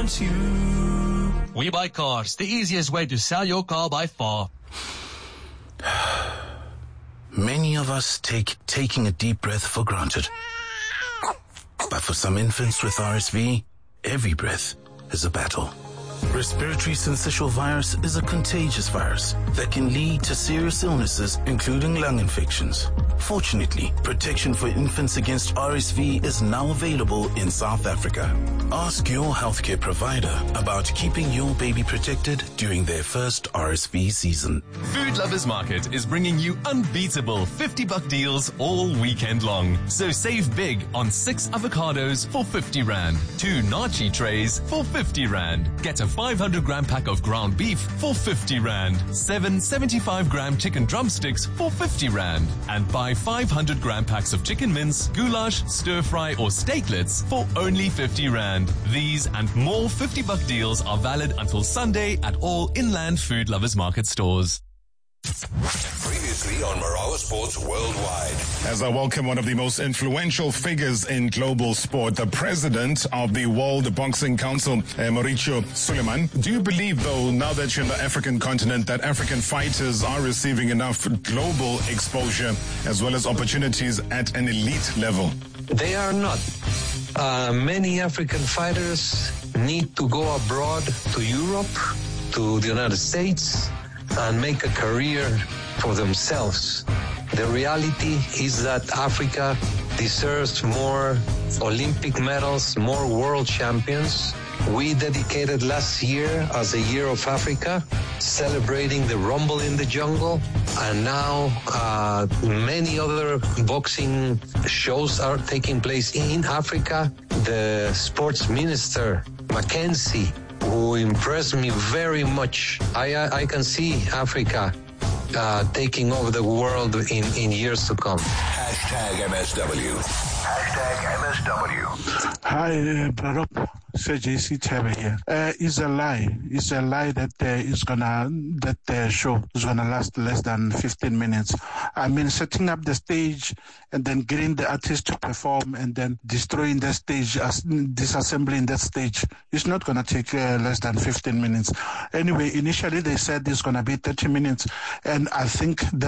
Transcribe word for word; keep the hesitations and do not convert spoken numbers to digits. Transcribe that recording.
wants you. We Buy Cars, the easiest way to sell your car by far. Many of us take taking a deep breath for granted. But for some infants with R S V, every breath is a battle. Respiratory syncytial virus is a contagious virus that can lead to serious illnesses, including lung infections. Fortunately, protection for infants against R S V is now available in South Africa. Ask your healthcare provider about keeping your baby protected during their first R S V season. Food Lovers Market is bringing you unbeatable fifty buck deals all weekend long. So save big on six avocados for fifty rand, two nachi trays for fifty rand. Get a five hundred gram pack of ground beef for fifty rand, seven seventy-five gram chicken drumsticks for fifty rand, and buy five hundred gram packs of chicken mince, goulash, stir fry or steaklets for only fifty rand. These and more fifty buck deals are valid until Sunday at all Inland Food Lovers Market stores. Previously on Marawa Sports Worldwide. As I welcome one of the most influential figures in global sport, the president of the World Boxing Council, uh, Mauricio Suleiman. Do you believe, though, now that you're in the African continent, that African fighters are receiving enough global exposure as well as opportunities at an elite level? They are not. Uh, many African fighters need to go abroad to Europe, to the United States, and make a career for themselves. The reality is that Africa deserves more Olympic medals, more world champions. We dedicated last year as a year of Africa, celebrating the Rumble in the Jungle, and now uh, many other boxing shows are taking place in Africa. The sports minister, Mackenzie, who impressed me very much. I, I, I can see Africa uh, taking over the world in, in years to come. Hashtag M S W. Hashtag M S W. Hi, uh, Brother. Sir J C Tebe here. Uh, it's a lie. It's a lie that uh, is gonna that the show is gonna last less than fifteen minutes. I mean, setting up the stage and then getting the artist to perform and then destroying the stage, as disassembling that stage, is not gonna take uh, less than fifteen minutes. Anyway, initially they said it's gonna be thirty minutes, and I think that.